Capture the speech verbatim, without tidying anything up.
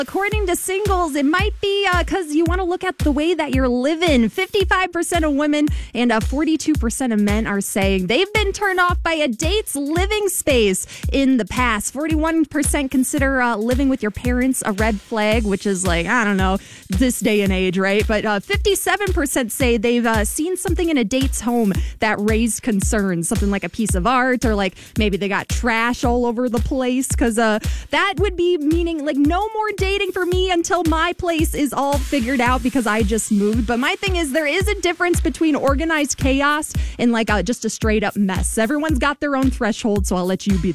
According to singles, it might be because uh, you want to look at the way that you're living. fifty-five percent of women and uh, forty-two percent of men are saying they've been turned off by a date's living space in the past. forty-one percent consider uh, living with your parents a red flag, which is like, I don't know, this day and age, right? But uh, fifty-seven percent say they've uh, seen something in a date's home that raised concerns, something like a piece of art or like maybe they got trash all over the place, because uh, that would be meaning like no more dating for me until my place is all figured out because I just moved. But my thing is there is a difference between organized chaos and like a, just a straight up mess. Everyone's got their own threshold, so I'll let you be